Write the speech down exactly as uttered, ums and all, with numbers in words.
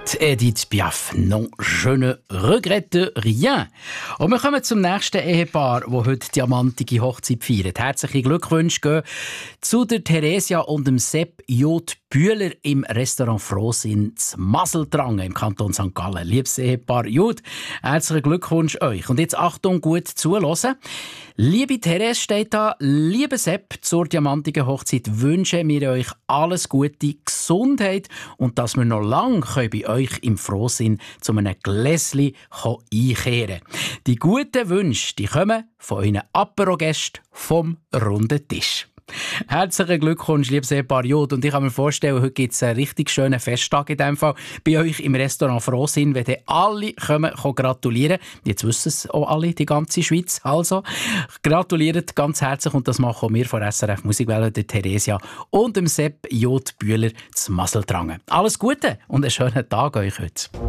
Edith Piaf, non, je ne regrette rien. Und wir kommen zum nächsten Ehepaar, das heute diamantige Hochzeit feiert. Herzliche Glückwünsche gehen zu der Theresia und dem Sepp J. Bühler im Restaurant Frohsinn zu Maseltrangen im Kanton Sankt Gallen. Liebes Ehepaar Jud, herzlichen Glückwunsch euch. Und jetzt Achtung, gut zuhören. Liebe Therese steht da, liebe Sepp, zur diamantigen Hochzeit wünschen wir euch alles Gute, Gesundheit und dass wir noch lange bei euch im Frohsinn zu einem Gläschen einkehren können. Die guten Wünsche die kommen von euren Apero-Gästen vom runden Tisch. Herzlichen Glückwunsch, liebes Ehepaar Jod. Und ich kann mir vorstellen, heute gibt es einen richtig schönen Festtag in diesem Fall bei euch im Restaurant Frohsinn, wenn dann alle kommen, kommen gratulieren. Jetzt wissen es auch alle, die ganze Schweiz. Also, gratuliert ganz herzlich und das machen auch wir von S R F Musikwelle, der Theresia und dem Sepp J. Bühler zu Maseltrangen. Alles Gute und einen schönen Tag euch heute.